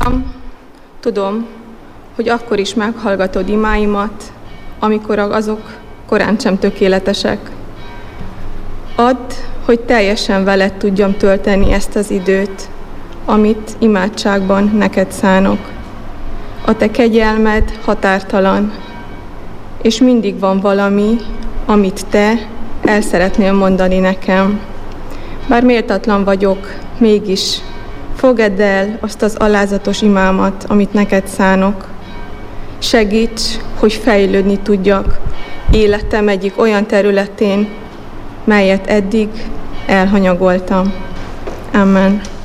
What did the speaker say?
tudom, hogy akkor is meghallgatod imáimat, amikor azok korán sem tökéletesek. Add, hogy teljesen veled tudjam tölteni ezt az időt, amit imádságban neked szánok. A te kegyelmed határtalan, és mindig van valami, amit te el szeretnél mondani nekem. Bár méltatlan vagyok, mégis fogadd el azt az alázatos imámat, amit neked szánok. Segíts, hogy fejlődni tudjak életem egyik olyan területén, melyet eddig elhanyagoltam. Amen.